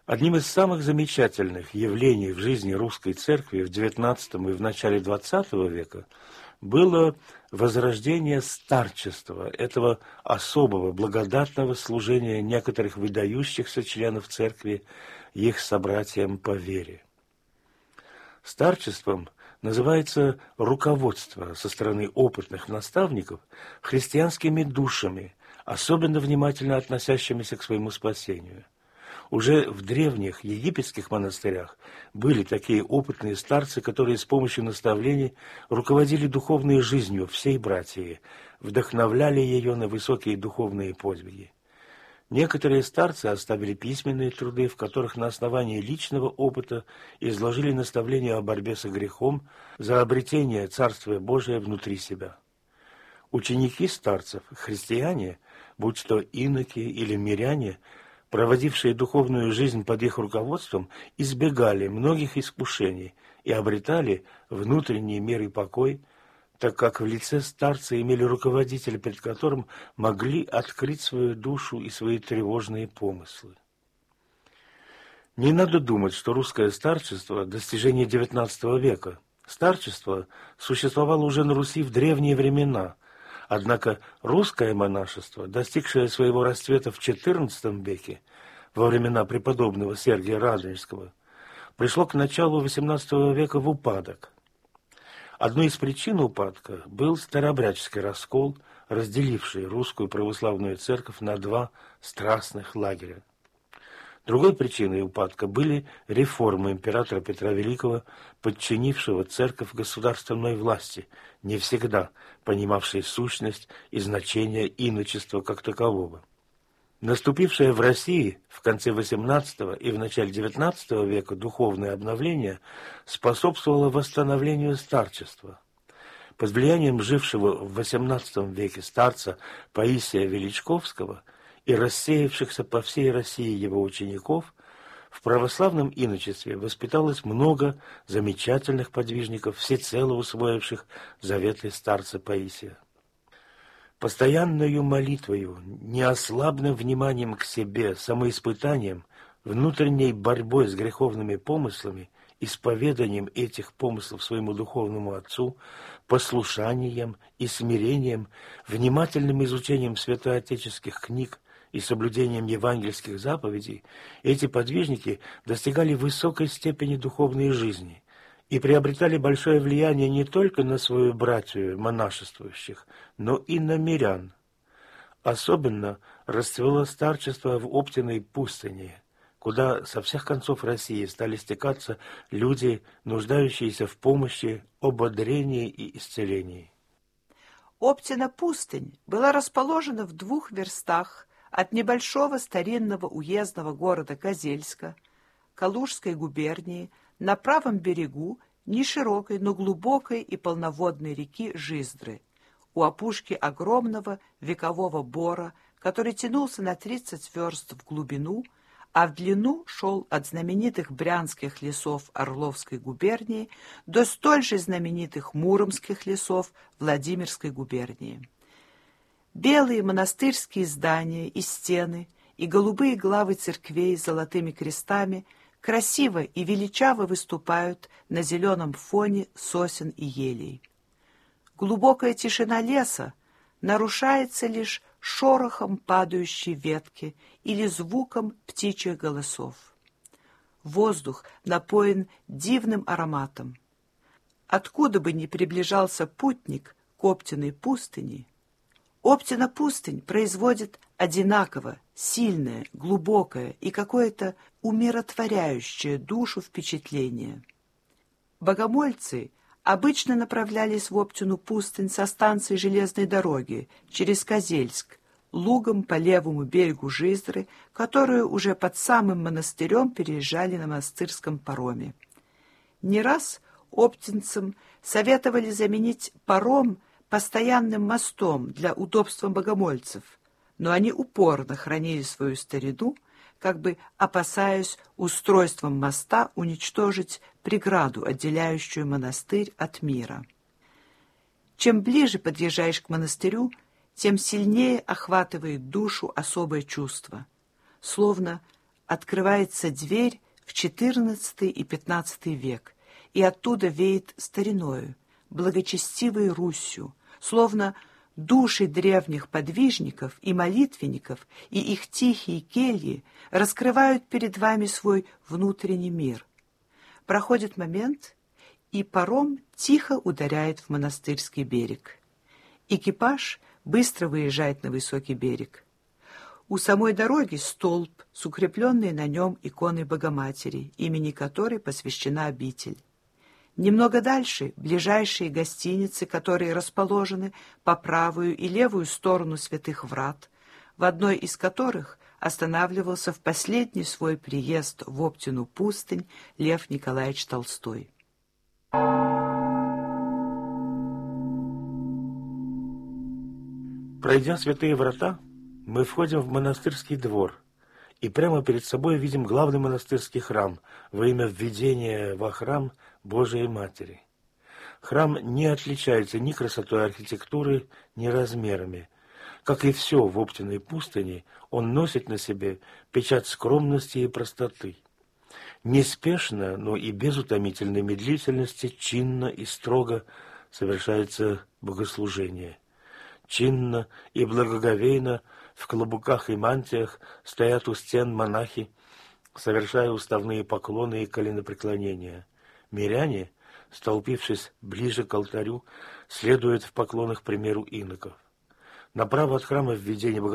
Одним из самых замечательных явлений в жизни русской церкви в XIX и в начале XX века было возрождение старчества, этого особого благодатного служения некоторых выдающихся членов церкви их собратьям по вере. Старчеством называется руководство со стороны опытных наставников христианскими душами, особенно внимательно относящимися к своему спасению. Уже в древних египетских монастырях были такие опытные старцы, которые с помощью наставлений руководили духовной жизнью всей братьи, вдохновляли ее на высокие духовные подвиги. Некоторые старцы оставили письменные труды, в которых на основании личного опыта изложили наставления о борьбе со грехом за обретение Царствия Божия внутри себя. Ученики старцев, христиане, будь то иноки или миряне, проводившие духовную жизнь под их руководством, избегали многих искушений и обретали внутренний мир и покой, так как в лице старца имели руководителя, перед которым могли открыть свою душу и свои тревожные помыслы. Не надо думать, что русское старчество – достижение XIX века. Старчество существовало уже на Руси в древние времена. Однако русское монашество, достигшее своего расцвета в XIV веке, во времена преподобного Сергия Радонежского, пришло к началу XVIII века в упадок. Одной из причин упадка был старообрядческий раскол, разделивший русскую православную церковь на два страстных лагеря. Другой причиной упадка были реформы императора Петра Великого, подчинившего церковь государственной власти, не всегда понимавшей сущность и значение иночества как такового. Наступившее в России в конце XVIII и в начале XIX века духовное обновление способствовало восстановлению старчества. Под влиянием жившего в XVIII веке старца Паисия Величковского и рассеявшихся по всей России его учеников, в православном иночестве воспиталось много замечательных подвижников, всецело усвоивших заветы старца Паисия. Постоянною молитвою, неослабным вниманием к себе, самоиспытанием, внутренней борьбой с греховными помыслами, исповеданием этих помыслов своему духовному отцу, послушанием и смирением, внимательным изучением святоотеческих книг и соблюдением евангельских заповедей, эти подвижники достигали высокой степени духовной жизни и приобретали большое влияние не только на свою братью монашествующих, но и на мирян. Особенно расцвело старчество в Оптиной пустыне, куда со всех концов России стали стекаться люди, нуждающиеся в помощи, ободрении и исцелении. Оптина пустынь была расположена в 2 верстах от небольшого старинного уездного города Козельска, Калужской губернии, на правом берегу неширокой, но глубокой и полноводной реки Жиздры, у опушки огромного векового бора, который тянулся на 30 верст в глубину, а в длину шел от знаменитых брянских лесов Орловской губернии до столь же знаменитых муромских лесов Владимирской губернии. Белые монастырские здания и стены и голубые главы церквей с золотыми крестами красиво и величаво выступают на зеленом фоне сосен и елей. Глубокая тишина леса нарушается лишь шорохом падающей ветки или звуком птичьих голосов. Воздух напоен дивным ароматом. Откуда бы ни приближался путник к Оптиной пустыне, Оптина пустынь производит одинаково сильное, глубокое и какое-то умиротворяющее душу впечатление. Богомольцы обычно направлялись в Оптину пустынь со станции железной дороги через Козельск, лугом по левому берегу Жиздры, которую уже под самым монастырем переезжали на монастырском пароме. Не раз оптинцам советовали заменить паром постоянным мостом для удобства богомольцев, но они упорно хранили свою старину, как бы опасаясь устройством моста уничтожить преграду, отделяющую монастырь от мира. Чем ближе подъезжаешь к монастырю, тем сильнее охватывает душу особое чувство, словно открывается дверь в XIV и XV век, и оттуда веет стариною, благочестивой Русью, словно души древних подвижников и молитвенников и их тихие кельи раскрывают перед вами свой внутренний мир. Проходит момент, и паром тихо ударяет в монастырский берег. Экипаж быстро выезжает на высокий берег. У самой дороги столб с укрепленной на нем иконой Богоматери, имени которой посвящена обитель. Немного дальше ближайшие гостиницы, которые расположены по правую и левую сторону Святых Врат, в одной из которых останавливался в последний свой приезд в Оптину пустынь Лев Николаевич Толстой. Пройдя Святые Врата, мы входим в монастырский двор и прямо перед собой видим главный монастырский храм во имя введения во храм Божией Матери. Храм не отличается ни красотой архитектуры, ни размерами. Как и все в Оптиной пустыне, он носит на себе печать скромности и простоты. Неспешно, но и без утомительной медлительности, чинно и строго совершается богослужение. Чинно и благоговейно в клобуках и мантиях стоят у стен монахи, совершая уставные поклоны и коленопреклонения. Миряне, столпившись ближе к алтарю, следуют в поклонах примеру иноков. Направо от храма введения